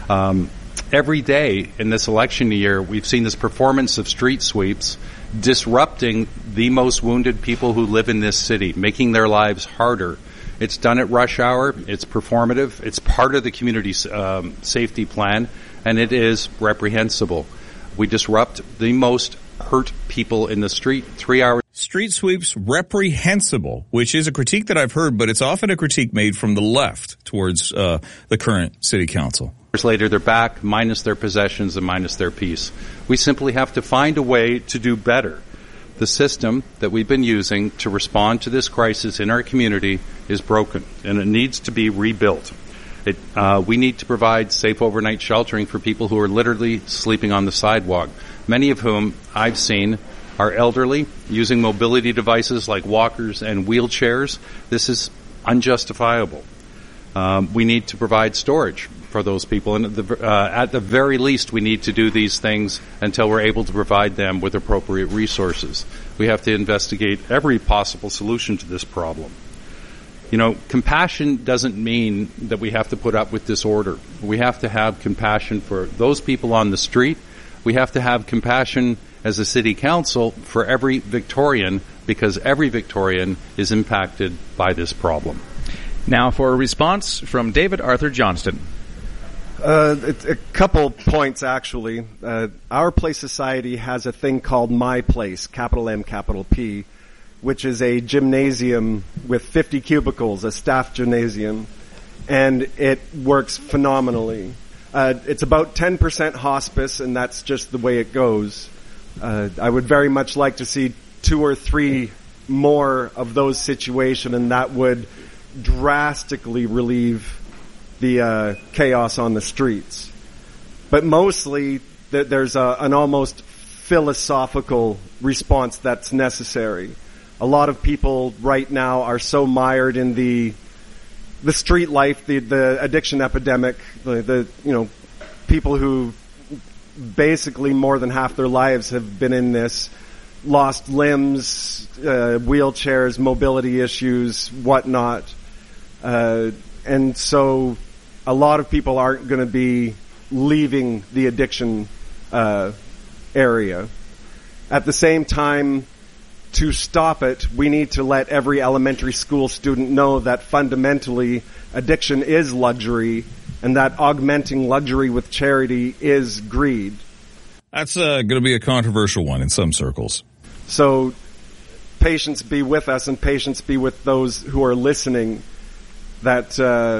Every day in this election year, we've seen this performance of street sweeps disrupting the most wounded people who live in this city, making their lives harder It's done at rush hour. It's performative. It's part of the community safety plan, and it is reprehensible. We disrupt the most hurt people in the street. 3 hours. Street sweeps reprehensible, which is a critique that I've heard, but it's often a critique made from the left towards the current city council. Later, they're back, minus their possessions and minus their peace. We simply have to find a way to do better. The system that we've been using to respond to this crisis in our community is broken, and it needs to be rebuilt. We need to provide safe overnight sheltering for people who are literally sleeping on the sidewalk, many of whom I've seen are elderly, using mobility devices like walkers and wheelchairs. This is unjustifiable. We need to provide storage for those people, and at the very least, we need to do these things until we're able to provide them with appropriate resources. We have to investigate every possible solution to this problem. You know, compassion doesn't mean that we have to put up with disorder. We have to have compassion for those people on the street. We have to have compassion as a city council for every Victorian, because every Victorian is impacted by this problem. Now for a response from David Arthur Johnston. A couple points, actually. Our Place Society has a thing called My Place, capital M, capital P, which is a gymnasium with 50 cubicles, a staff gymnasium, and it works phenomenally. It's about 10% hospice, and that's just the way it goes. I would very much like to see 2 or 3 more of those situations, and that would drastically relieve the chaos on the streets. But mostly, there's an almost philosophical response that's necessary. A lot of people right now are so mired in the street life, the addiction epidemic, the people who basically more than half their lives have been in this, lost limbs, wheelchairs, mobility issues, whatnot. And so a lot of people aren't going to be leaving the addiction area. At the same time, to stop it, we need to let every elementary school student know that fundamentally addiction is luxury, and that augmenting luxury with charity is greed. That's going to be a controversial one in some circles. So patience be with us, and patience be with those who are listening, that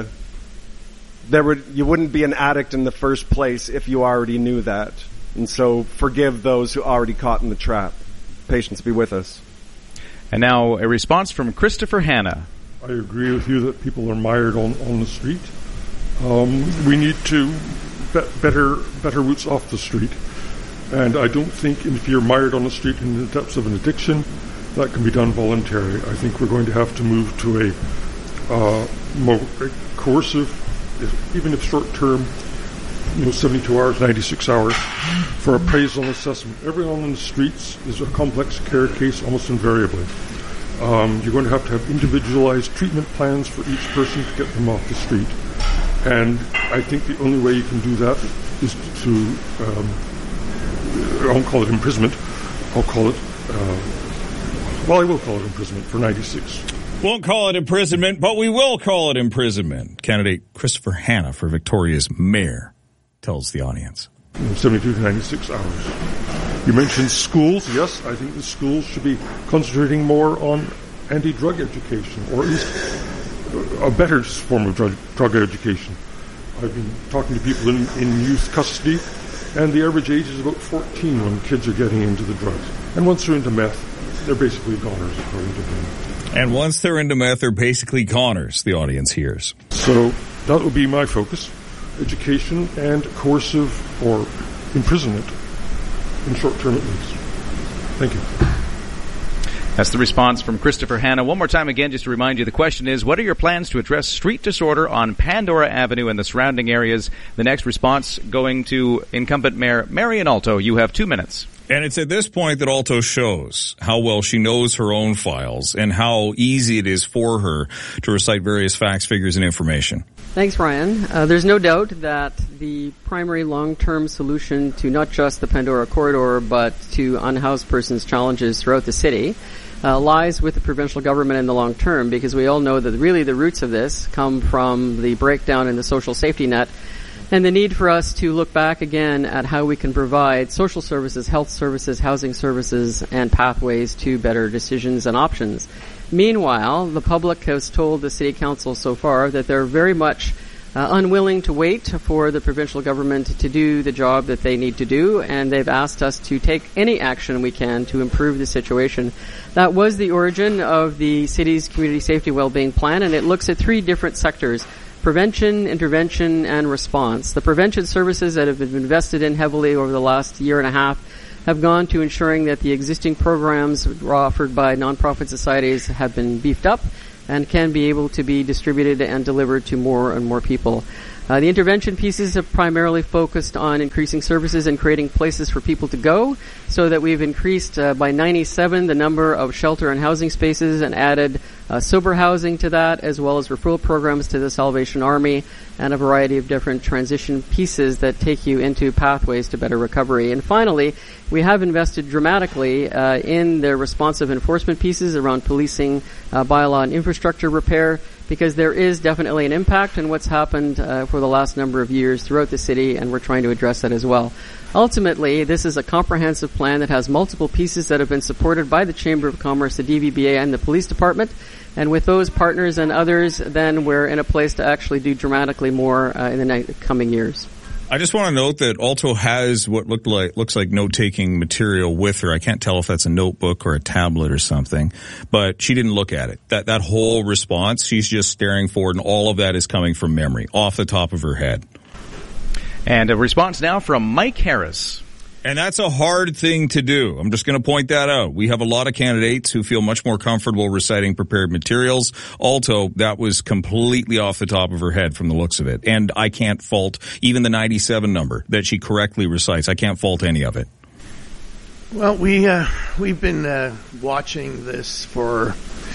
you wouldn't be an addict in the first place if you already knew that. And so forgive those who already caught in the trap. Patience be with us. And now a response from Christopher Hanna. I agree with you that people are mired on the street. We need to better routes off the street. And I don't think if you're mired on the street in the depths of an addiction, that can be done voluntarily. I think we're going to have to move to a more coercive, even if short-term, 72 hours, 96 hours, for appraisal and assessment. Everyone on the streets is a complex care case almost invariably. You're going to have individualized treatment plans for each person to get them off the street. And I think the only way you can do that is to, I won't call it imprisonment, I'll call it, I will call it imprisonment for 96. Won't call it imprisonment, but we will call it imprisonment. Candidate Christopher Hanna for Victoria's mayor tells the audience. 72 to 96 hours. You mentioned schools. Yes, I think the schools should be concentrating more on anti-drug education, or at least a better form of drug education. I've been talking to people in youth custody, and the average age is about 14 when kids are getting into the drugs. And once they're into meth, they're basically goners, according to them. And once they're into meth, they're basically goners, the audience hears. So that would be my focus. Education and coercive or imprisonment in short term at least. Thank you. That's the response from Christopher Hanna. One more time again, just to remind you, the question is, what are your plans to address street disorder on Pandora Avenue and the surrounding areas? The next response going to incumbent Mayor Marian Alto. You have 2 minutes. And it's at this point that Alto shows how well she knows her own files and how easy it is for her to recite various facts, figures, and information. Thanks, Ryan. There's no doubt that the primary long-term solution to not just the Pandora corridor, but to unhoused persons' challenges throughout the city lies with the provincial government in the long term, because we all know that really the roots of this come from the breakdown in the social safety net and the need for us to look back again at how we can provide social services, health services, housing services, and pathways to better decisions and options. Meanwhile, the public has told the City Council so far that they're very much unwilling to wait for the provincial government to do the job that they need to do, and they've asked us to take any action we can to improve the situation. That was the origin of the city's Community Safety Wellbeing Plan, and it looks at 3 different sectors: prevention, intervention, and response. The prevention services that have been invested in heavily over the last year and a half have gone to ensuring that the existing programs offered by nonprofit societies have been beefed up and can be able to be distributed and delivered to more and more people. The intervention pieces have primarily focused on increasing services and creating places for people to go, so that we've increased by 97 the number of shelter and housing spaces and added sober housing to that, as well as referral programs to the Salvation Army and a variety of different transition pieces that take you into pathways to better recovery. And finally, we have invested dramatically in the responsive enforcement pieces around policing, bylaw and infrastructure repair, because there is definitely an impact on what's happened for the last number of years throughout the city, and we're trying to address that as well. Ultimately, this is a comprehensive plan that has multiple pieces that have been supported by the Chamber of Commerce, the DVBA, and the Police Department. And with those partners and others, then we're in a place to actually do dramatically more in the coming years. I just want to note that Alto has what looks like note-taking material with her. I can't tell if that's a notebook or a tablet or something, but she didn't look at it. That whole response, she's just staring forward, and all of that is coming from memory, off the top of her head. And a response now from Mike Harris. And that's a hard thing to do. I'm just going to point that out. We have a lot of candidates who feel much more comfortable reciting prepared materials. Alto, that was completely off the top of her head from the looks of it. And I can't fault even the 97 number that she correctly recites. I can't fault any of it. Well, we've been watching this for,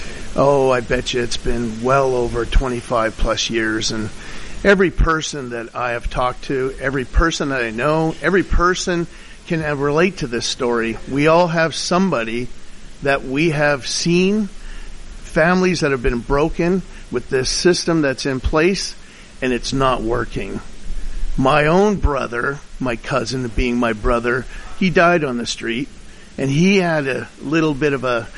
I bet you it's been well over 25 plus years. And every person that I have talked to, every person that I know, every person can relate to this story. We all have somebody that we have seen, families that have been broken with this system that's in place, and it's not working. My own brother, my cousin being my brother, he died on the street, and he had a little bit of a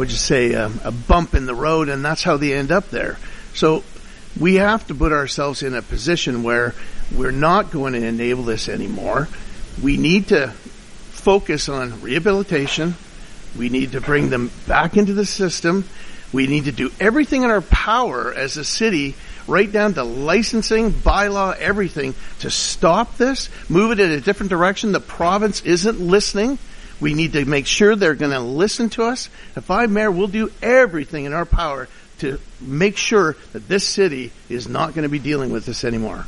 bump in the road, and that's how they end up there. So we have to put ourselves in a position where we're not going to enable this anymore. We need to focus on rehabilitation. We need to bring them back into the system. We need to do everything in our power as a city, right down to licensing, bylaw, everything, to stop this, move it in a different direction. The province isn't listening. We need to make sure they're going to listen to us. If I'm mayor, we'll do everything in our power to make sure that this city is not going to be dealing with this anymore.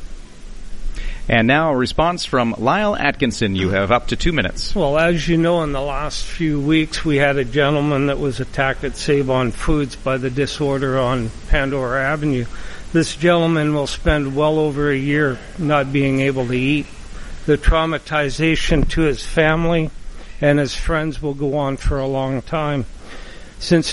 And now a response from Lyle Atkinson. You have up to 2 minutes. Well, as you know, in the last few weeks, we had a gentleman that was attacked at Save-On Foods by the disorder on Pandora Avenue. This gentleman will spend well over a year not being able to eat. The traumatization to his family and his friends will go on for a long time. Since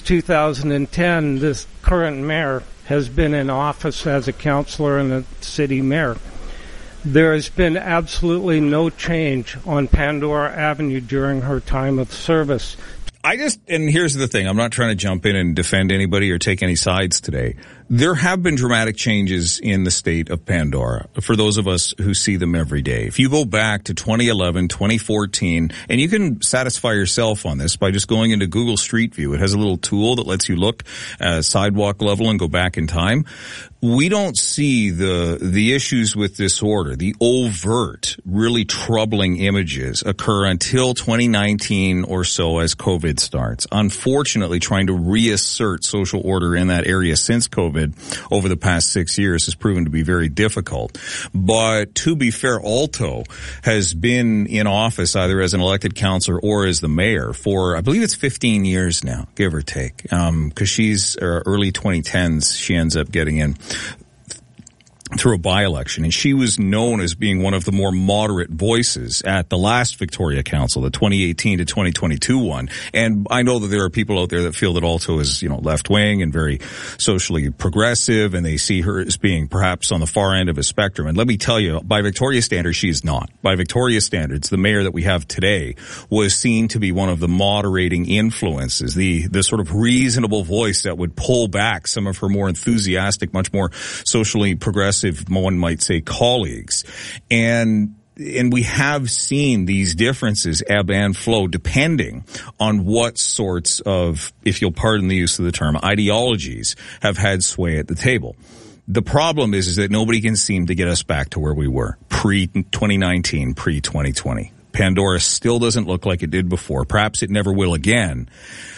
2010, this current mayor has been in office as a councillor and a city mayor. There has been absolutely no change on Pandora Avenue during her time of service. And here's the thing, I'm not trying to jump in and defend anybody or take any sides today. There have been dramatic changes in the state of Pandora for those of us who see them every day. If you go back to 2011, 2014, and you can satisfy yourself on this by just going into Google Street View. It has a little tool that lets you look sidewalk level and go back in time. We don't see the issues with disorder, the overt, really troubling images occur until 2019 or so as COVID starts. Unfortunately, trying to reassert social order in that area since COVID over the past 6 years has proven to be very difficult. But to be fair, Alto has been in office either as an elected councillor or as the mayor for, I believe it's 15 years now, give or take, because she's early 2010s, she ends up getting in. through a by-election, and she was known as being one of the more moderate voices at the last Victoria Council, the 2018 to 2022 one. And I know that there are people out there that feel that Alto is, left-wing and very socially progressive, and they see her as being perhaps on the far end of a spectrum. And let me tell you, by Victoria standards, she is not. By Victoria standards, the mayor that we have today was seen to be one of the moderating influences, the sort of reasonable voice that would pull back some of her more enthusiastic, much more socially progressive, one might say, colleagues. And we have seen these differences ebb and flow depending on what sorts of, if you'll pardon the use of the term, ideologies have had sway at the table. The problem is that nobody can seem to get us back to where we were pre-2019, pre-2020. Pandora still doesn't look like it did before. Perhaps it never will again.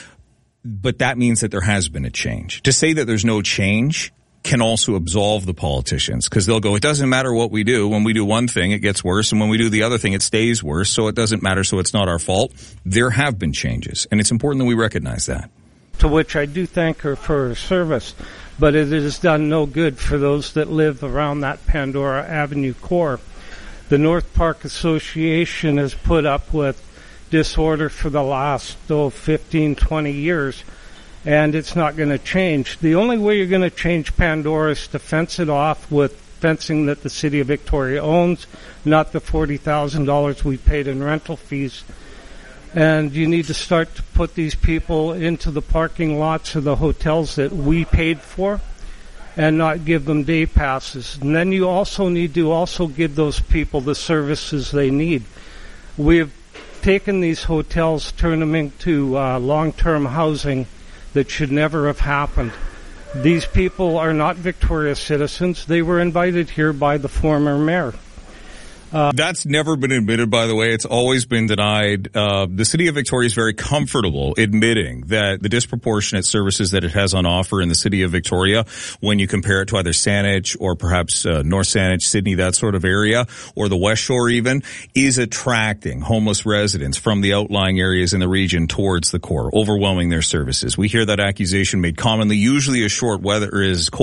But that means that there has been a change. To say that there's no change can also absolve the politicians, because they'll go, it doesn't matter what we do. When we do one thing, it gets worse, and when we do the other thing, it stays worse, so it doesn't matter, so it's not our fault. There have been changes, and it's important that we recognize that. To which I do thank her for her service, but it has done no good for those that live around that Pandora Avenue core. The North Park Association has put up with disorder for the last 15, 20 years, and it's not going to change. The only way you're going to change Pandora is to fence it off with fencing that the City of Victoria owns, not the $40,000 we paid in rental fees. And you need to start to put these people into the parking lots of the hotels that we paid for and not give them day passes. And then you also need to give those people the services they need. We've taken these hotels, turned them into long-term housing that should never have happened. These people are not Victoria citizens. They were invited here by the former mayor. That's never been admitted, by the way. It's always been denied. The City of Victoria is very comfortable admitting that the disproportionate services that it has on offer in the City of Victoria, when you compare it to either Saanich or perhaps North Saanich, Sydney, that sort of area, or the West Shore even, is attracting homeless residents from the outlying areas in the region towards the core, overwhelming their services. We hear that accusation made commonly, usually as cold weather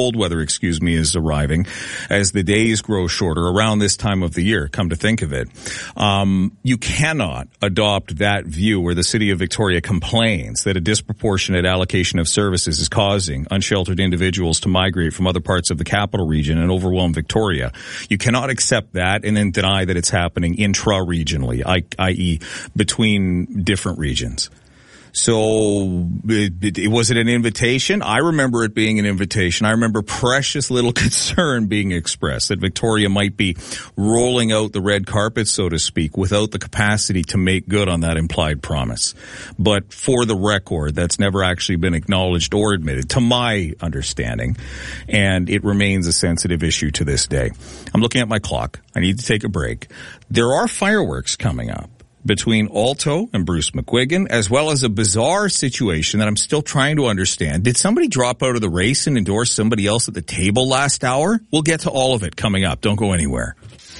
is arriving, as the days grow shorter around this time of the year. Come to think of it, you cannot adopt that view where the City of Victoria complains that a disproportionate allocation of services is causing unsheltered individuals to migrate from other parts of the capital region and overwhelm Victoria. You cannot accept that and then deny that it's happening intra-regionally, i.e. between different regions. So, was it an invitation? I remember it being an invitation. I remember precious little concern being expressed that Victoria might be rolling out the red carpet, so to speak, without the capacity to make good on that implied promise. But for the record, that's never actually been acknowledged or admitted, to my understanding, and it remains a sensitive issue to this day. I'm looking at my clock. I need to take a break. There are fireworks coming up between Alto and Bruce McGuigan, as well as a bizarre situation that I'm still trying to understand. Did somebody drop out of the race and endorse somebody else at the table last hour? We'll get to all of it coming up. Don't go anywhere.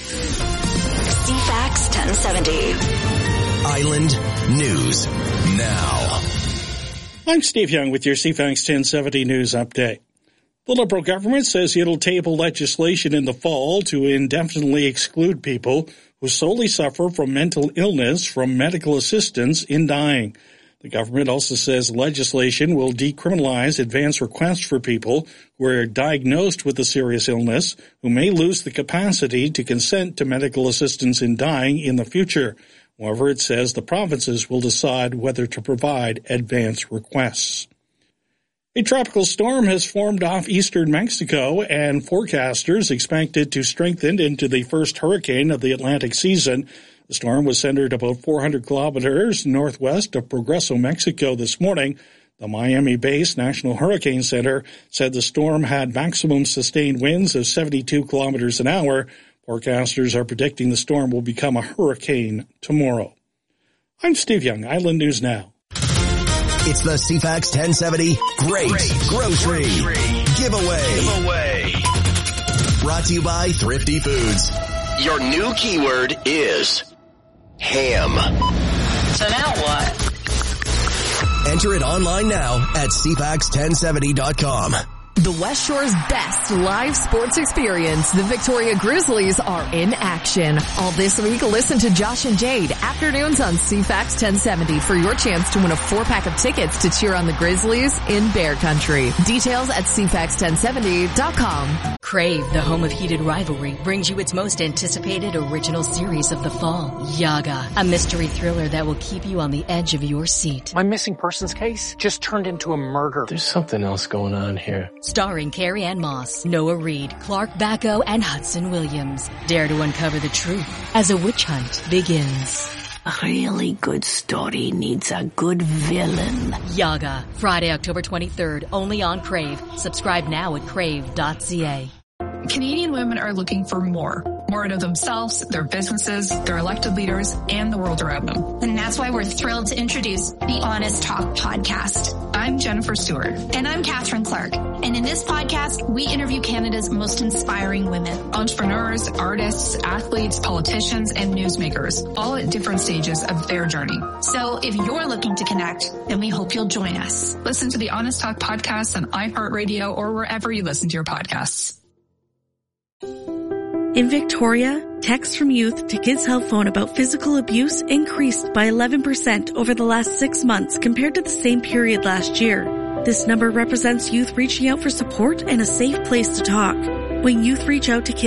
CFAX 1070. Island News Now. I'm Steve Young with your CFAX 1070 News Update. The Liberal government says it'll table legislation in the fall to indefinitely exclude people who solely suffer from mental illness from medical assistance in dying. The government also says legislation will decriminalize advance requests for people who are diagnosed with a serious illness who may lose the capacity to consent to medical assistance in dying in the future. However, it says the provinces will decide whether to provide advance requests. A tropical storm has formed off eastern Mexico, and forecasters expect it to strengthen into the first hurricane of the Atlantic season. The storm was centered about 400 kilometers northwest of Progreso, Mexico this morning. The Miami-based National Hurricane Center said the storm had maximum sustained winds of 72 kilometers an hour. Forecasters are predicting the storm will become a hurricane tomorrow. I'm Steve Young, Island News Now. It's the CFAX 1070 Great Grocery Giveaway. Brought to you by Thrifty Foods. Your new keyword is ham. So now what? Enter it online now at CFAX1070.com. The West Shore's best live sports experience. The Victoria Grizzlies are in action. All this week, listen to Josh and Jade afternoons on CFAX 1070 for your chance to win a 4-pack of tickets to cheer on the Grizzlies in Bear Country. Details at CFAX1070.com. Crave, the home of heated rivalry, brings you its most anticipated original series of the fall, Yaga, a mystery thriller that will keep you on the edge of your seat. My missing persons case just turned into a murder. There's something else going on here. Starring Carrie Ann Moss, Noah Reid, Clark Bacco, and Hudson Williams. Dare to uncover the truth as a witch hunt begins. A really good story needs a good villain. Yaga, Friday, October 23rd, only on Crave. Subscribe now at crave.ca. Canadian women are looking for more out of themselves, their businesses, their elected leaders, and the world around them. And that's why we're thrilled to introduce the Honest Talk podcast. I'm Jennifer Stewart. And I'm Catherine Clark. And in this podcast, we interview Canada's most inspiring women. Entrepreneurs, artists, athletes, politicians, and newsmakers, all at different stages of their journey. So if you're looking to connect, then we hope you'll join us. Listen to the Honest Talk podcast on iHeartRadio or wherever you listen to your podcasts. In Victoria, texts from youth to Kids Help Phone about physical abuse increased by 11% over the last 6 months compared to the same period last year. This number represents youth reaching out for support and a safe place to talk. When youth reach out to Kids